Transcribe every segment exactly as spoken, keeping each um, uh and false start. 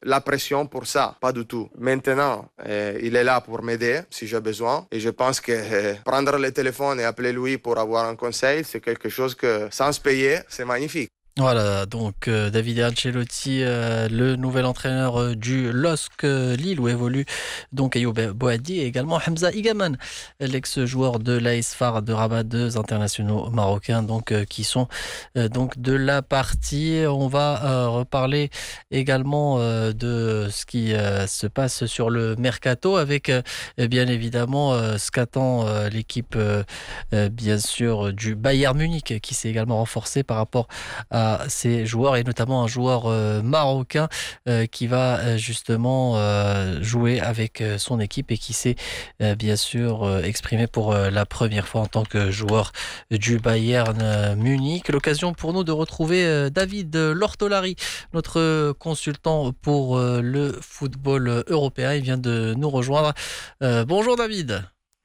la pression pour ça, pas du tout. Maintenant, euh, il est là pour m'aider si j'ai besoin. Et je pense que euh, prendre le téléphone et appeler lui pour avoir un conseil, c'est quelque chose que, sans payer, c'est magnifique. Voilà, donc euh, David Ancelotti, euh, le nouvel entraîneur euh, du L O S C euh, Lille où évolue donc Ayoub Boadi et également Hamza Igaman, l'ex-joueur de l'A S F A R de Rabat, deux internationaux marocains donc euh, qui sont euh, donc de la partie. On va euh, reparler également euh, de ce qui euh, se passe sur le mercato avec euh, bien évidemment euh, ce qu'attend euh, l'équipe euh, euh, bien sûr du Bayern Munich qui s'est également renforcée par rapport à ces joueurs et notamment un joueur euh, marocain euh, qui va euh, justement euh, jouer avec euh, son équipe et qui s'est euh, bien sûr euh, exprimé pour euh, la première fois en tant que joueur du Bayern euh, Munich. L'occasion pour nous de retrouver euh, David Lortolari, notre consultant pour euh, le football européen. Il vient de nous rejoindre. Euh, bonjour David.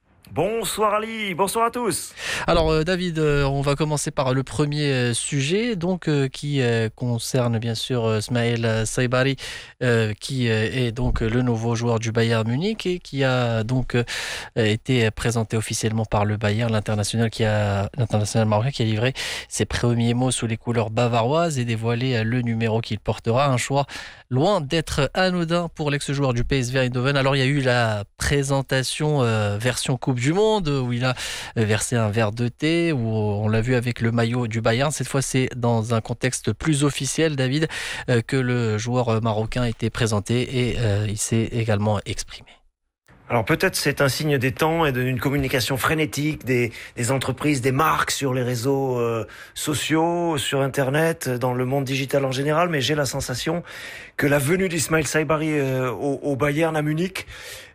Bonsoir Ali, bonsoir à tous. Alors euh, David, euh, on va commencer par le premier euh, sujet donc euh, qui euh, concerne bien sûr euh, Smaïl Saibari euh, qui euh, est donc le nouveau joueur du Bayern Munich et qui a donc euh, été présenté officiellement par le Bayern, l'international qui a l'international marocain qui a livré ses premiers mots sous les couleurs bavaroises et dévoilé euh, le numéro qu'il portera, un choix loin d'être anodin pour l'ex-joueur du P S V Eindhoven. Alors il y a eu la présentation euh, version Coupe du Monde où il a versé un verre de thé, où on l'a vu avec le maillot du Bayern. Cette fois, c'est dans un contexte plus officiel, David, euh, que le joueur marocain a été présenté et euh, il s'est également exprimé. Alors peut-être c'est un signe des temps et d'une communication frénétique des, des entreprises, des marques sur les réseaux euh, sociaux, sur Internet, dans le monde digital en général, mais j'ai la sensation que la venue d'Ismaïl Saibari euh, au, au Bayern à Munich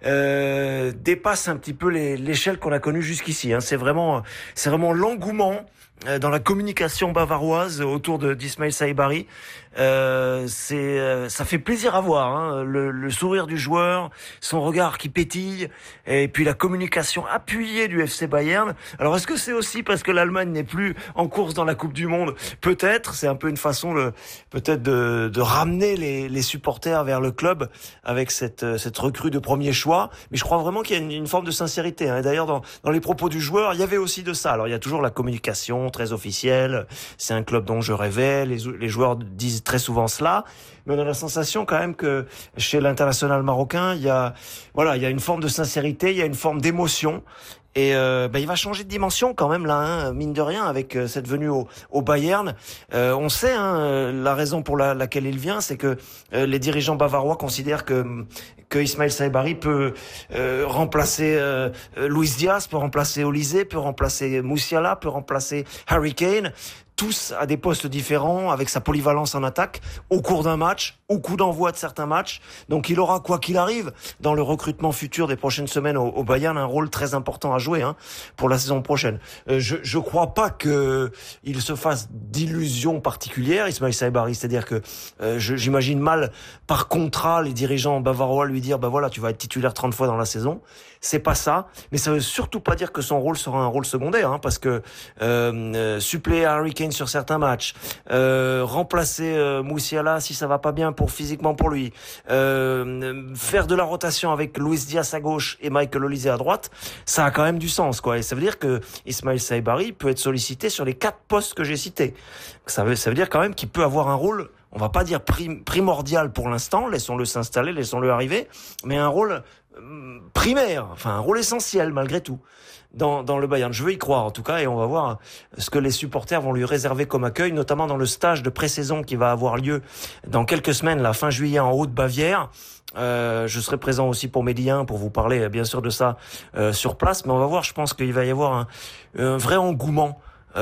euh, dépasse un petit peu les, l'échelle qu'on a connue jusqu'ici. Hein. C'est vraiment, c'est vraiment l'engouement dans la communication bavaroise autour de d'Ismaïl Saibari. Euh, c'est, euh, ça fait plaisir à voir, hein, le, le sourire du joueur, son regard qui pétille, et puis la communication appuyée du F C Bayern. Alors est-ce que c'est aussi parce que l'Allemagne n'est plus en course dans la Coupe du Monde ? Peut-être, c'est un peu une façon de, peut-être de, de ramener les, les supporters vers le club avec cette, cette recrue de premier choix. Mais je crois vraiment qu'il y a une, une forme de sincérité. Hein. Et d'ailleurs, dans, dans les propos du joueur, il y avait aussi de ça. Alors il y a toujours la communication très officielle. C'est un club dont je rêvais. Les, les joueurs disent très souvent cela, mais on a la sensation quand même que chez l'international marocain, il y a, voilà, il y a une forme de sincérité, il y a une forme d'émotion. Et euh, bah, il va changer de dimension quand même là, hein, mine de rien, avec euh, cette venue au, au Bayern. Euh, on sait hein, la raison pour la, laquelle il vient, c'est que euh, les dirigeants bavarois considèrent que que Ismaïl Saibari peut euh, remplacer euh, Luis Diaz, peut remplacer Olysée, peut remplacer Moussiala, peut remplacer Harry Kane. Tous à des postes différents, avec sa polyvalence en attaque, au cours d'un match, au coup d'envoi de certains matchs. Donc il aura, quoi qu'il arrive, dans le recrutement futur des prochaines semaines au, au Bayern, un rôle très important à jouer hein, pour la saison prochaine. Euh, je je crois pas que il se fasse d'illusions particulières, Ismaïl Saibari, c'est-à-dire que euh, je, j'imagine mal, par contrat, les dirigeants bavarois lui dire, bah voilà, tu vas être titulaire trente fois dans la saison. C'est pas ça, mais ça veut surtout pas dire que son rôle sera un rôle secondaire, hein, parce que euh, euh, suppléer Harry Kane sur certains matchs, euh, remplacer euh, Moussiala si ça va pas bien pour physiquement pour lui, euh, faire de la rotation avec Luis Diaz à gauche et Michael Olysée à droite, ça a quand même du sens, quoi. Et ça veut dire que Ismaïl Saibari peut être sollicité sur les quatre postes que j'ai cités. Ça veut, ça veut dire quand même qu'il peut avoir un rôle, on va pas dire prim- primordial pour l'instant, laissons-le s'installer, laissons-le arriver, mais un rôle primaire, enfin un rôle essentiel malgré tout dans, dans le Bayern. Je veux y croire en tout cas et on va voir ce que les supporters vont lui réserver comme accueil, notamment dans le stage de pré-saison qui va avoir lieu dans quelques semaines, la fin juillet en Haute-Bavière. Euh, je serai présent aussi pour Medi un pour vous parler bien sûr de ça euh, sur place, mais on va voir, je pense qu'il va y avoir un, un vrai engouement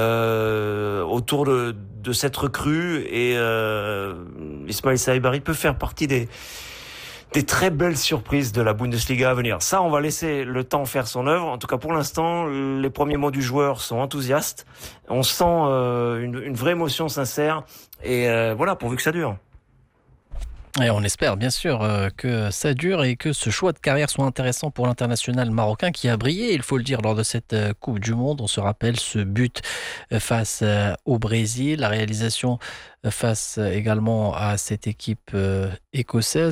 Euh, autour de, de cette recrue et euh, Ismaïl Saibari peut faire partie des des très belles surprises de la Bundesliga à venir. Ça, on va laisser le temps faire son œuvre. En tout cas, pour l'instant, les premiers mots du joueur sont enthousiastes. On sent euh, une, une vraie émotion sincère. Et euh, voilà, pourvu que ça dure. Et on espère bien sûr euh, que ça dure et que ce choix de carrière soit intéressant pour l'international marocain qui a brillé, il faut le dire, lors de cette euh, Coupe du Monde. On se rappelle ce but euh, face euh, au Brésil, la réalisation euh, face euh, également à cette équipe euh, écossaise.